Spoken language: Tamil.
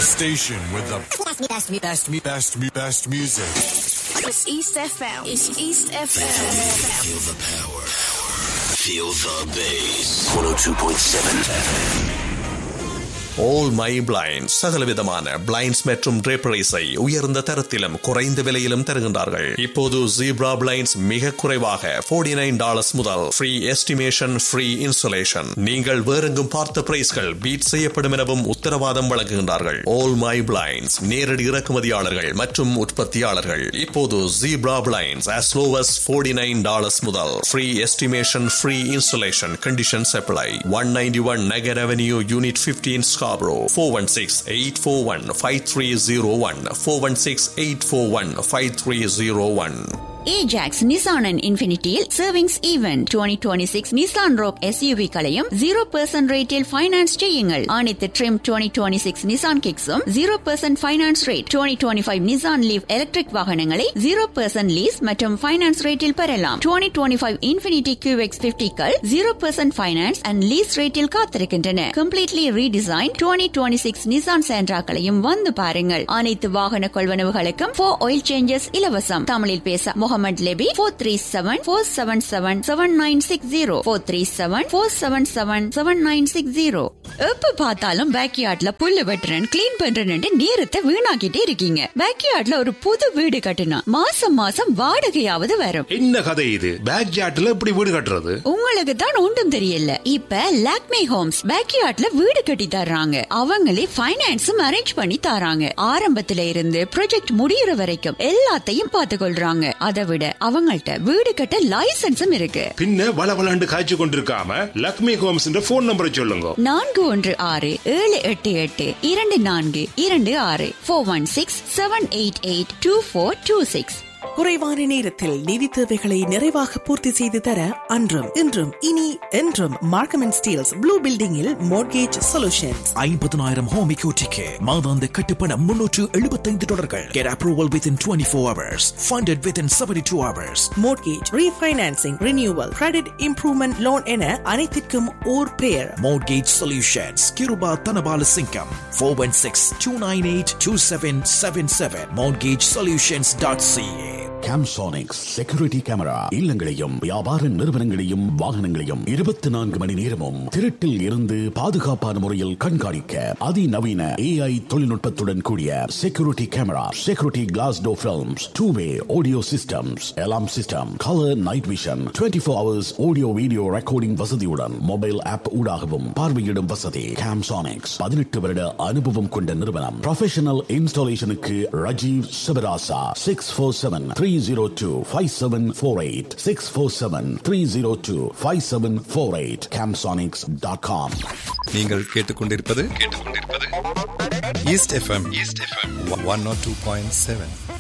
station with the best music. It's East FM. It's East FM. Feel the power. Feel the bass. 102.7 FM. All My Blinds சகலவிதமான பிளைண்ட்ஸ் மற்றும் draperies-ஐ உயர்ந்த தரத்திலும் குறைந்த விலையிலும் தருகின்றார்கள். இப்போது Zebra Blinds மிக குறைவாக $49 முதல் ஃப்ரீ எஸ்டிமேஷன், ஃப்ரீ இன்ஸ்டாலேஷன். நீங்கள் வேறெங்கும் பார்த்த பிரைஸ்கள் பீட் செய்யப்படும் எனவும் உத்தரவாதம் வழங்குகின்றார்கள். All My Blinds நேரடி இறக்குமதியாளர்கள் மற்றும் உற்பத்தியாளர்கள். இப்போது Zebra Blinds as low as $49 முதல் free estimation, free installation. Conditions apply. 191 Nagar Avenue, Unit 15, Scarborough. 416-841-5301. 416-841-5301. Ajax Nissan and Infinityயில் Savings Event 2026 Nissan Rogue SUV களையும் 0% ரேட்டில் ஃபைனான்ஸ் செய்யுங்கள். அனைத்து Trim 2026 Nissan Kicks-உம் 0% finance rate. 2025 Nissan Leaf electric வாகனங்களை 0% லீஸ் மற்றும் ஃபைனான்ஸ் ரேட்டில் பெறலாம். 2025 Infinity QX50கள் 0% ஃபைனான்ஸ் அண்ட் லீஸ் ரேட்டில் காத்திருக்கின்றன. Completely redesigned 2026 Nissan Sentra-களையும் வந்து பாருங்கள். அனைத்து வாகன கொள்வனவுகளுக்கும் 4 oil changes இலவசம். தமிழில் பேச முகமது லெபி 437-477-7960 437-477-7960. எப்ப பார்த்தாலும் பேக்யார்ட்ல புல்லு வெட்டுறேன், கிளீன் பண்றேன்னு நேரத்தை வீணாக்கிட்டே இருக்கீங்க. பேக்யார்ட்ல ஒரு புது வீடு கட்டினா மாசம் மாசம் வாடகையாவது வரும். என்ன கதை இது? பேக்யார்ட்ல எப்படி வீடு கட்டுறது? உங்களுக்கு தான் ஒன்றும் தெரியல. இப்ப லாக்மே ஹோம்ஸ் பேக்யார்ட்ல வீடு கட்டி தர்றாங்க. அவங்களே ஃபைனான்ஸும் அரேஞ்ச் பண்ணி தராங்க. ஆரம்பத்துல இருந்து ப்ராஜெக்ட் முடியற வரைக்கும் எல்லாத்தையும் பார்த்து கொள்றாங்க. அதை விட அவங்கள்ட்ட வீடு கட்ட லைசன்ஸும் இருக்கு. பின்ன வளவளாண்டு காய்ச்சி கொண்டிருக்காம லக்ஷ்மி ஹோம்ஸ் போன் நம்பரை சொல்லுங்க. 4168-782426 416-788-2426. குறைவான நேரத்தில் நிதி தேவைகளை நிறைவாக பூர்த்தி செய்து தர அன்றும் இன்றும் இனி என்றும் மார்க்கம் அண்ட் ஸ்டீல்ஸ் ப்ளூ பில்டிங்கில் மோர்கேஜ் சொல்யூஷன்ஸ். 50,000 ஹோம் எக்யூட்டிக்கு மாதாந்த கட்டுப்பணம் $375. Get approval within 24 hours. Funded within 72 hours. Mortgage refinancing, renewal, credit improvement loan என அனைத்திற்கும் ஓர் பெயர். Mortgage Solutions. Kiruba Tanabala Singham. 416-298-2777. MortgageSolutions.ca. Camsonics Security Camera இல்லங்களையும் வியாபார நிறுவனங்களையும் வாகனங்களையும் 24 மணி நேரமும் திருட்டில் இருந்து பாதுகாப்பான முறையில் கண்காணிக்க அதிநவீன AI தொழில்நுட்பத்துடன் கூடிய security camera, security class door films, 2-way audio systems, alarm system, colour night vision, 24 hours audio video recording வசதியுடன் மொபைல் ஆப் ஊடாகவும் பார்வையிடும் வசதி. Camsonics 18 வருட அனுபவம் கொண்ட நிறுவனம். Professional இன்ஸ்டாலேஷனுக்கு Rajeev Sivarasa 647-302-5748 647-302-5748 Camsonics.com. நீங்கள் கேட்டுக்கொண்டிருப்பது ஈஸ்ட் எஃப்எம் 102.7.